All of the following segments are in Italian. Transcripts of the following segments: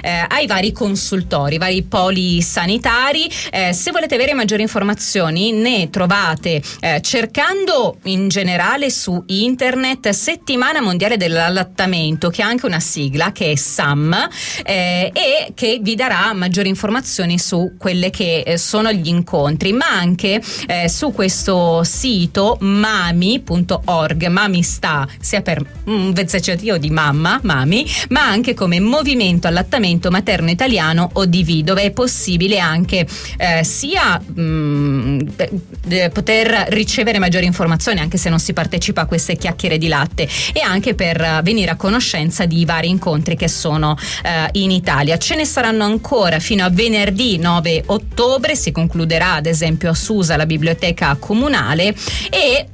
ai vari consultori, vari poli sanitari. Se volete avere maggiori informazioni ne trovate cercando in generale su internet Settimana Mondiale dell'Allattamento, che ha anche una sigla che è SAM, e che vi darà maggiori informazioni su quelle che sono gli incontri, ma anche su questo sito mami.org. Mami sta sia per un vezzeggiativo di mamma, mami, ma anche come Movimento Allattamento Materno Italiano ODV, dove è possibile anche sia poter ricevere maggiori informazioni anche se non si partecipa a queste chiacchiere di latte, e anche per venire a conoscenza di vari incontri che sono in Italia. Ce ne saranno ancora fino a venerdì 9 ottobre, si concluderà ad esempio a Susa, la biblioteca comunale, e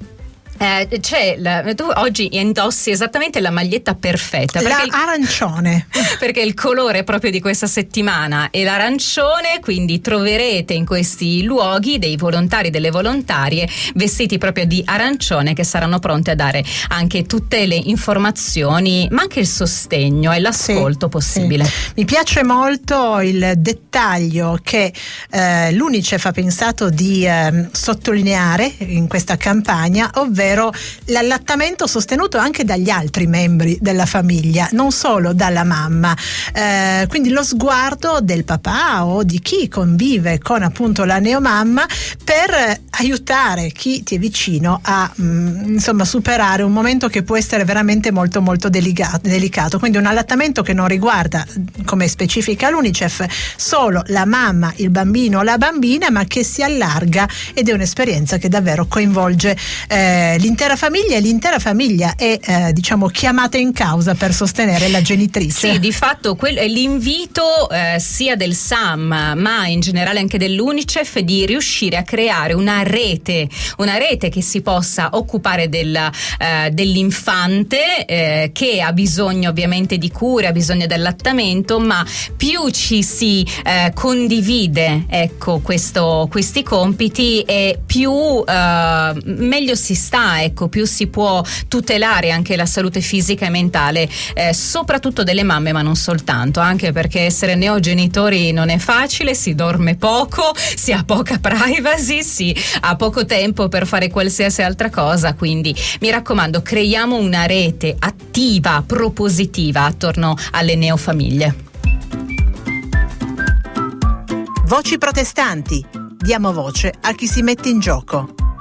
tu oggi indossi esattamente la maglietta perfetta, arancione, perché il colore proprio di questa settimana è l'arancione, quindi troverete in questi luoghi dei volontari, delle volontarie vestiti proprio di arancione, che saranno pronti a dare anche tutte le informazioni, ma anche il sostegno e l'ascolto possibile. Sì. Mi piace molto il dettaglio che l'UNICEF ha pensato di sottolineare in questa campagna, ovvero l'allattamento sostenuto anche dagli altri membri della famiglia, non solo dalla mamma, quindi lo sguardo del papà o di chi convive con appunto la neomamma per aiutare chi ti è vicino a superare un momento che può essere veramente molto molto delicato. Quindi un allattamento che non riguarda, come specifica l'UNICEF, solo la mamma, il bambino o la bambina, ma che si allarga, ed è un'esperienza che davvero coinvolge l'intera famiglia, e l'intera famiglia è chiamata in causa per sostenere la genitrice. Sì, di fatto è l'invito sia del SAM ma in generale anche dell'UNICEF di riuscire a creare una rete che si possa occupare dell'infante che ha bisogno ovviamente di cure, ha bisogno del allattamento, ma più ci si condivide questi compiti, e più meglio si sta, più si può tutelare anche la salute fisica e mentale, soprattutto delle mamme, ma non soltanto, anche perché essere neogenitori non è facile, si dorme poco, si ha poca privacy, si ha poco tempo per fare qualsiasi altra cosa, quindi mi raccomando, creiamo una rete attiva, propositiva attorno alle neofamiglie. Voci protestanti. Diamo voce a chi si mette in gioco.